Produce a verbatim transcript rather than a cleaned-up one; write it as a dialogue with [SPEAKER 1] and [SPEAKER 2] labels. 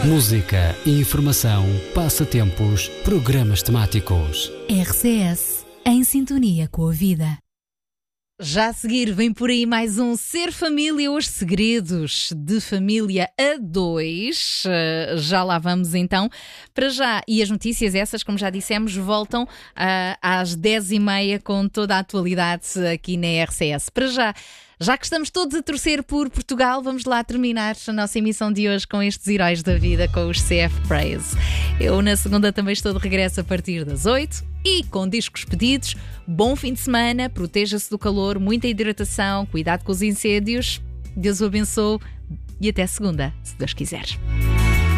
[SPEAKER 1] Música, informação, passatempos, programas temáticos.
[SPEAKER 2] R C S, em sintonia com a vida. Já a seguir vem por aí mais um Ser Família, os segredos de família a dois. Uh, já lá vamos então. Para já, e as notícias essas, como já dissemos, voltam uh, às dez e meia com toda a atualidade aqui na R C S. Para já, já que estamos todos a torcer por Portugal, vamos lá terminar a nossa emissão de hoje com estes heróis da vida, com os C F Praise. Eu na segunda também estou de regresso a partir das oito e com discos pedidos. Bom fim de semana, proteja-se do calor, muita hidratação, cuidado com os incêndios. Deus o abençoe e até segunda, se Deus quiser.